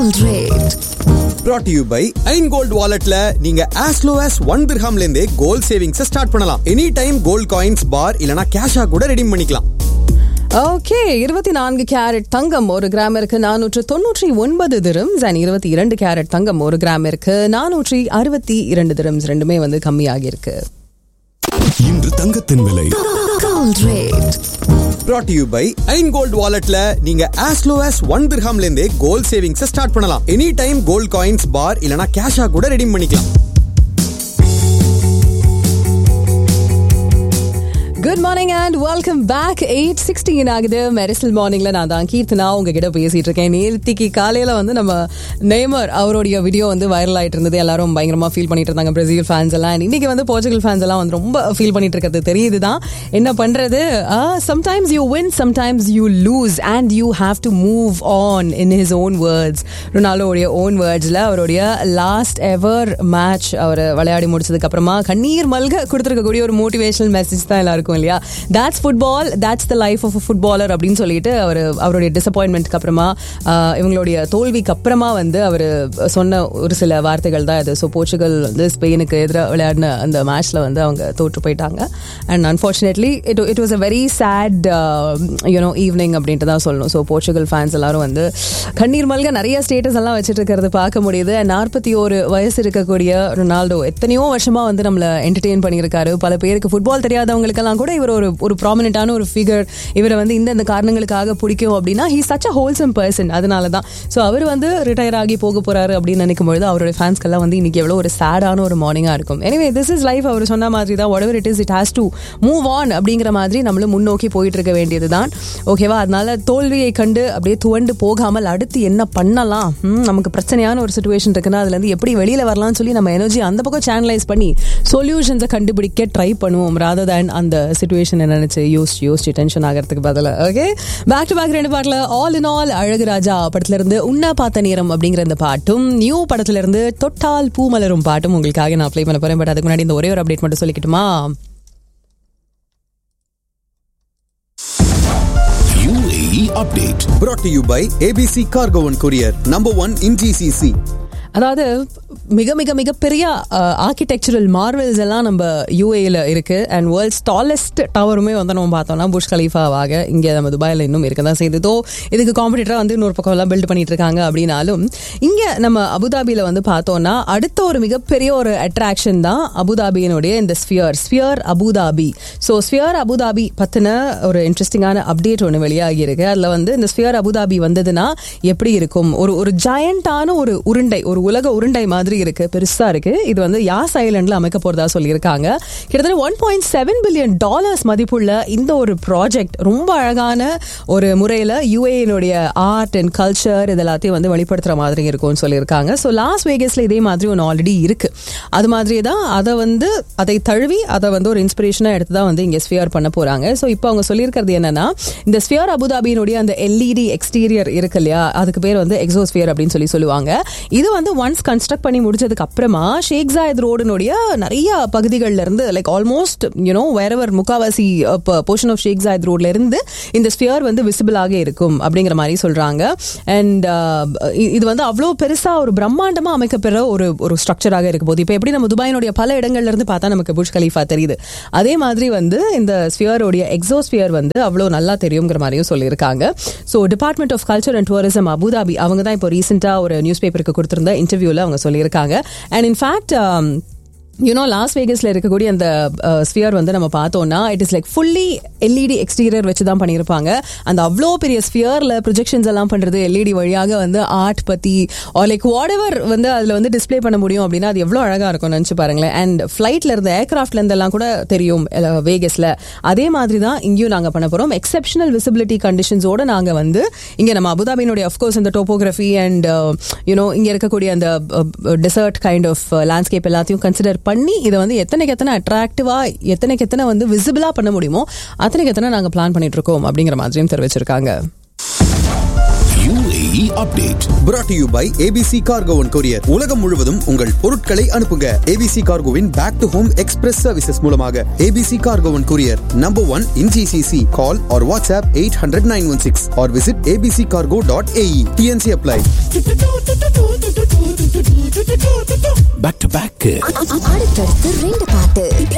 Gold rate. Brought to you by Ain Gold Walletல நீங்க as low as 1 dirham ல இருந்தே gold savings start பண்ணலாம். Any time gold coins bar இல்லனா கேஷா கூட redeem பண்ணிக்கலாம். ஓகே 24 கேரட் தங்கம் ஒரு கிராமிற்கு 499 dirhams and 22 கேரட் தங்கம் ஒரு கிராமிற்கு 462 dirhams ரெண்டுமே வந்து கம்மியாகி இருக்கு. இன்று தங்கத்தின் விலை Gold rate. Brought to you by Ain Gold Walletல நீங்க as low as 1 dirham ல இருந்தே gold savings ஸ்டார்ட் பண்ணலாம். Any time gold coins bar இல்லனா கேஷா கூட ரெடீம் பண்ணிக்கலாம். Good morning and welcome back. 8:16 ஆகுது. மெரிசல் மார்னிங்ல நான் தான் கீர்த்தனா உங்ககிட்ட பேசிட்டு இருக்கேன். நேத்திக்கு காலையில வந்து நம்ம நெய்மர் அவருடைய வீடியோ வந்து வைரல் ஆயிட்டு இருந்தது. எல்லாரும் பயங்கரமா ஃபீல் பண்ணிட்டு இருந்தாங்க, பிரேசில் ஃபேன்ஸ் எல்லாம். இன்னைக்கு வந்து போர்ச்சுகல் ஃபேன்ஸ் எல்லாம் வந்து ரொம்ப ஃபீல் பண்ணிட்டு இருக்கிறது தெரியுதுதான். என்ன பண்றது, sometimes you win, sometimes you lose and you have to move on. In his own words, ரொனால்டோடைய own வேர்ட்ஸ்ல அவருடைய லாஸ்ட் எவர் மேட்ச் அவர் விளையாடி முடிச்சதுக்கு அப்புறமா கண்ணீர் மல்க கொடுத்துருக்கக்கூடிய ஒரு மோட்டிவேஷனல் மெசேஜ் தான் எல்லாருக்கும் இல்லையா. That's football, that's the life of a footballer அப்படின்னு சொல்லிட்டு அவருடைய டிசப்பாயின்மெண்ட்க்கு அப்புறமா இவங்களுடைய தோல்விக்கு அப்புறமா வந்து அவர் சொன்ன ஒரு சில வார்த்தைகள் தான் இது. ஸோ போர்ச்சுகல் வந்து ஸ்பெயினுக்கு எதிராக விளையாடின அந்த மேட்ச்ல வந்து அவங்க தோற்று போயிட்டாங்க. And unfortunately it was a very sad evening அப்படின்ட்டு தான் சொல்லணும். ஸோ போர்ச்சுகல் ஃபேன்ஸ் எல்லாரும் வந்து கண்ணீர் மல்க நிறைய ஸ்டேட்டஸ் எல்லாம் வச்சுட்டு இருக்கிறது பார்க்க முடியுது. 41 வயசு இருக்கக்கூடிய ரொனால்டோ எத்தனையோ வருஷமா வந்து நம்மளை என்டர்டெயின் பண்ணியிருக்காரு. பல பேருக்கு ஃபுட்பால் தெரியாதவங்களுக்கெல்லாம் கூட இவர் ஒரு ப்ராமினென்ட்டான ஒரு ஃபிகர். இவரை வந்து இந்த காரணங்களுக்காக பிடிக்கும் அப்படின்னா he such a wholesome person. அதனால தான் ஸோ அவர் வந்து ரிட்டையர் ஆகி போக போறாரு அப்படின்னு நினைக்கும் பொழுது அவருடைய ஃபேன்ஸ்க்கெல்லாம் வந்து இன்னைக்கு எவ்வளோ ஒரு சேடான ஒரு மார்னிங்காக இருக்கும். Anyway this is life. அவர் சொன்ன மாதிரி தான் whatever it is it has to move on அப்படிங்கிற மாதிரி நம்மளும் முன்னோக்கி போயிட்டு இருக்க வேண்டியது தான். ஓகேவா? அதனால தோல்வியை கண்டு அப்படியே துவண்டு போகாமல் அடுத்து என்ன பண்ணலாம், நமக்கு பிரச்சனையான ஒரு சுச்சுவேஷன் இருக்குன்னா அதுல இருந்து எப்படி வெளியில வரலாம்னு சொல்லி நம்ம எனர்ஜி அந்த பக்கம் சேனலைஸ் பண்ணி சொல்யூஷன்ஸை கண்டுபிடிக்க ட்ரை பண்ணுவோம். ராதர் தேன் அந்த சிச்சுவேஷன் நினைச்சு யோசிச்சு டென்ஷன் ஆகிறதுக்கு பதிலா. ஓகே, பேக் டு பேக் 2 பாட்டுல ஆல் இன் ஆல் அழகு ராஜா படத்துல இருந்து உன்ன பார்த்த நேரம் அப்படிங்கிற இந்த பாட்டும், நியூ படத்துல இருந்து தொட்டால் பூ மலரும் பாட்டும் உங்களுக்காக நான் ப்ளே பண்ண போறேன். பட் அதுக்கு முன்னாடி இந்த ஒரே ஒரு அப்டேட் மட்டும் சொல்லிக்கிட்டுமா. UAE update Brought to you by ABC Cargo and Courier, number 1 in GCC. அதாவது மிக மிக மிக பெரிய ஆர்கிடெக்சரல் மார்வல்ஸ் எல்லாம் நம்ம யூஏல இருக்கு. அண்ட் வேர்ல்ட்ஸ் டாலஸ்ட் டவருமே வந்து நம்ம பார்த்தோம்னா புர்ஜ் கலீஃபாவாக இங்கே நம்ம துபாயில் இன்னும் இருக்க தான் செய்யுதோ. இதுக்கு காம்படிட்டராக வந்து இன்னொரு பக்கம் எல்லாம் பில்ட் பண்ணிட்டு இருக்காங்க. அப்படின்னாலும் இங்கே நம்ம அபுதாபியில் வந்து பார்த்தோம்னா அடுத்த ஒரு மிகப்பெரிய ஒரு அட்ராக்ஷன் தான் அபுதாபியினுடைய இந்த sphere Abu Dhabi. So sphere Abu Dhabi பற்றின ஒரு இன்ட்ரெஸ்டிங்கான அப்டேட் ஒன்று வெளியாகி இருக்கு. அதில் வந்து இந்த ஸ்பியர் அபுதாபி வந்ததுன்னா எப்படி இருக்கும், ஒரு ஜாயண்டான ஒரு உருண்டை, ஒரு உலக உருண்டை மாதிரி இருக்கு, பெருசா இருக்கு. இது வந்து யாஸ் ஐலண்ட்ல அமைக்க போறதா சொல்லியிருக்காங்க. கிட்டத்தட்ட $1.7 பில்லியன் மதிப்புள்ள இந்த ஒரு ப்ராஜெக்ட் ரொம்ப அழகான ஒரு முறையில யுஏனுடைய ஆர்ட் அண்ட் கல்ச்சர் இதெல்லாத்தையும் வந்து வெளிப்படுத்துற மாதிரி இருக்கும்னு சொல்லியிருக்காங்க. ஸோ லாஸ் வேகஸ்ல இதே மாதிரி ஒன்று ஆல்ரெடி இருக்கு. அது மாதிரியே தான் அதை தழுவி அதை வந்து ஒரு இன்ஸ்பிரேஷனா எடுத்து தான் வந்து இங்க ஸ்பியர் பண்ண போறாங்க. ஸோ இப்போ அவங்க சொல்லியிருக்கிறது என்னன்னா, இந்த ஸ்பியர் அபுதாபியினுடைய அந்த LED எக்ஸ்டீரியர் இருக்கு இல்லையா, அதுக்கு பேர் வந்து எக்ஸோஸ்பியர் அப்படின்னு சொல்லுவாங்க. இது வந்து ஒன்ஸ் கன்ஸ்ட்ரக்ட் பண்ணி முடிச்சதுக்கு அப்புறமா ஷேக் ஜாயத் ரோடுனுடைய நிறைய பகுதிகள்ல இருந்து லைக் ஆல்மோஸ்ட் வேறவர் முக்காவாசி போர்ஷன் ஆஃப் ஷேக் ஜாயத் ரோட்ல இருந்து இந்த ஸ்பியர் வந்து விசிபிள் ஆக இருக்கும் அப்படிங்கிற மாதிரி சொல்றாங்க. அண்ட் இது வந்து அவ்வளோ பெருசா ஒரு பிரம்மாண்டமா அமைக்கப்பெற ஒரு ஸ்ட்ரக்சராக இருக்க போது. இப்போ எப்படி நம்ம துபாயினுடைய பல இடங்கள்ல இருந்து பார்த்தா நமக்கு புர்ஜ் கலீஃபா தெரியுது, அதே மாதிரி வந்து இந்த ஸ்பியரோடைய எக்ஸோஸ்பியர் வந்து அவ்வளோ நல்லா தெரியுங்கிற மாதிரியும் சொல்லியிருக்காங்க. So department of culture and tourism Abu Dhabi அவங்க தான் இப்போ ரீசெண்டா ஒரு நியூஸ் பேப்பருக்கு கொடுத்திருந்த இன்டர்வியூல அவங்க சொல்லியிருக்காங்க. அண்ட் இன்ஃபேக்ட் லாஸ் வேகஸ்ல இருக்கக்கூடிய அந்த ஸ்பியர் வந்து நம்ம பார்த்தோம்னா it is like fully LED exterior வச்சு தான் பண்ணியிருப்பாங்க. அந்த அவ்வளோ பெரிய ஸ்பியர்ல ப்ரொஜெக்ஷன்ஸ் எல்லாம் பண்றது LED வழியாக வந்து ஆர்ட் பத்தி லைக் வாட் எவர் வந்து அதுல வந்து டிஸ்பிளே பண்ண முடியும் அப்படின்னா அது எவ்வளோ அழகா இருக்கும் நினைச்சு பாருங்களேன். அண்ட் ஃபிளைட்ல இருந்து ஏர்கிராஃப்ட்ல இருந்து எல்லாம் கூட தெரியும் வேகஸ்ல. அதே மாதிரி தான் இங்கேயும் நாங்க பண்ண போறோம். எக்ஸெப்ஷனல் விசிபிலிட்டி கண்டிஷன்ஸோட நாங்க வந்து இங்க நம்ம அபுதாபியினுடைய அஃப்கோர்ஸ் இந்த டோபோகிராஃபி அண்ட் இங்க இருக்கக்கூடிய அந்த டெசர்ட் கைண்ட் ஆஃப் லேண்ட்ஸ்கேப் எல்லாத்தையும் கன்சிடர் பண்ணி இதை வந்து எத்தனை அட்ராக்டிவா எத்தனை வந்து விசிபிளா பண்ண முடியுமோ அத்தனை நாங்க பிளான் பண்ணிட்டு இருக்கோம் அப்படிங்கிற மாதிரியும் தெரிவிச்சிருக்காங்க. UAE UAE update. brought to you by ABC Cargo and Courier. உலகம் முழுவதும் உங்கள் பொருட்களை அனுப்புங்க ABC Cargoவின் back to home express services மூலமாக. ABC Cargo and Courier, number 1 in GCC. Call or WhatsApp 800-916 or visit abccargo.ae. TNC apply. Back to back. அடுத்தடுத்து 2 பாட்டு